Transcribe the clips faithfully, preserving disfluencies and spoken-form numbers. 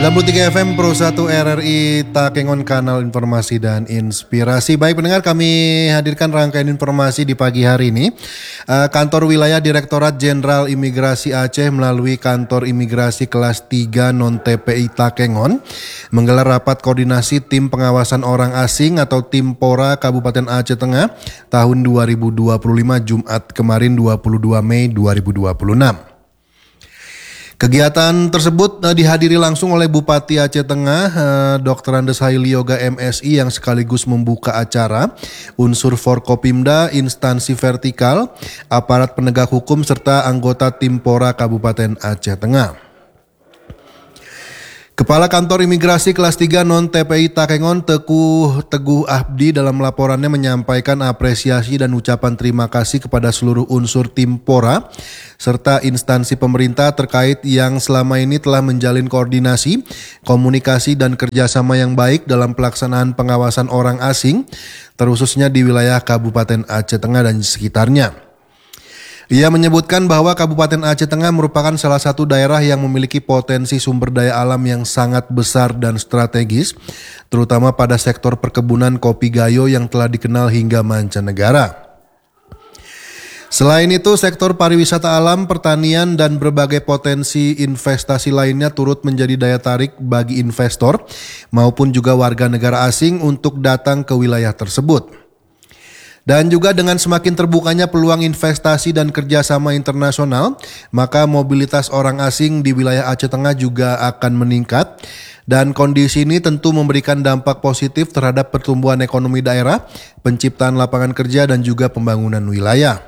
sembilan puluh tiga F M Pro satu R R I Takengon, kanal informasi dan inspirasi. Baik pendengar, kami hadirkan rangkaian informasi di pagi hari ini. Uh, Kantor Wilayah Direktorat Jenderal Imigrasi Aceh melalui Kantor Imigrasi Kelas tiga Non-T P I Takengon menggelar rapat koordinasi Tim Pengawasan Orang Asing atau Timpora Kabupaten Aceh Tengah tahun dua ribu dua puluh lima Jumat kemarin dua puluh dua Mei dua ribu dua puluh enam. Kegiatan tersebut uh, dihadiri langsung oleh Bupati Aceh Tengah, uh, Doktor Andes Haili Yoga M Si yang sekaligus membuka acara, unsur Forkopimda, instansi vertikal, aparat penegak hukum serta anggota Timpora Kabupaten Aceh Tengah. Kepala Kantor Imigrasi Kelas tiga Non-T P I Takengon Teguh Teguh Abdi dalam laporannya menyampaikan apresiasi dan ucapan terima kasih kepada seluruh unsur Timpora serta instansi pemerintah terkait yang selama ini telah menjalin koordinasi, komunikasi dan kerjasama yang baik dalam pelaksanaan pengawasan orang asing, terkhususnya di wilayah Kabupaten Aceh Tengah dan sekitarnya. Ia menyebutkan bahwa Kabupaten Aceh Tengah merupakan salah satu daerah yang memiliki potensi sumber daya alam yang sangat besar dan strategis, terutama pada sektor perkebunan kopi gayo yang telah dikenal hingga mancanegara. Selain itu, sektor pariwisata alam, pertanian, dan berbagai potensi investasi lainnya turut menjadi daya tarik bagi investor maupun juga warga negara asing untuk datang ke wilayah tersebut. Dan juga dengan semakin terbukanya peluang investasi dan kerjasama internasional, maka mobilitas orang asing di wilayah Aceh Tengah juga akan meningkat. Dan kondisi ini tentu memberikan dampak positif terhadap pertumbuhan ekonomi daerah, penciptaan lapangan kerja dan juga pembangunan wilayah.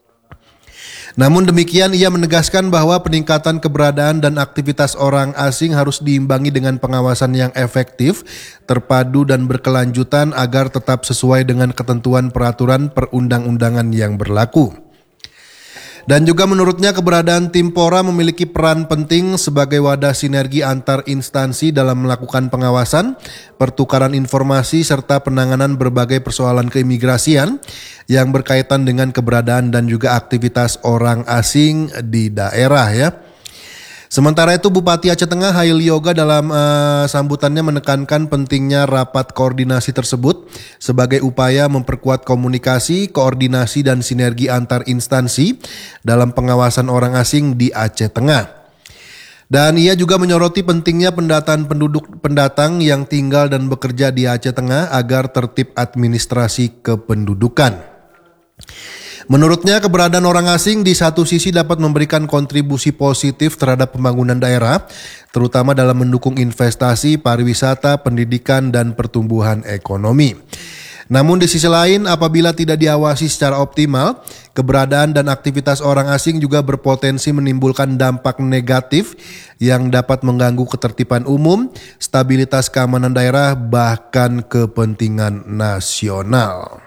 Namun demikian, ia menegaskan bahwa peningkatan keberadaan dan aktivitas orang asing harus diimbangi dengan pengawasan yang efektif, terpadu dan berkelanjutan agar tetap sesuai dengan ketentuan peraturan perundang-undangan yang berlaku. Dan juga menurutnya keberadaan Timpora memiliki peran penting sebagai wadah sinergi antar instansi dalam melakukan pengawasan, pertukaran informasi serta penanganan berbagai persoalan keimigrasian yang berkaitan dengan keberadaan dan juga aktivitas orang asing di daerah ya. Sementara itu Bupati Aceh Tengah Haili Yoga dalam uh, sambutannya menekankan pentingnya rapat koordinasi tersebut sebagai upaya memperkuat komunikasi, koordinasi dan sinergi antar instansi dalam pengawasan orang asing di Aceh Tengah. Dan ia juga menyoroti pentingnya pendataan penduduk pendatang yang tinggal dan bekerja di Aceh Tengah agar tertib administrasi kependudukan. Menurutnya keberadaan orang asing di satu sisi dapat memberikan kontribusi positif terhadap pembangunan daerah, terutama dalam mendukung investasi, pariwisata, pendidikan, dan pertumbuhan ekonomi. Namun di sisi lain, apabila tidak diawasi secara optimal, keberadaan dan aktivitas orang asing juga berpotensi menimbulkan dampak negatif yang dapat mengganggu ketertiban umum, stabilitas keamanan daerah, bahkan kepentingan nasional.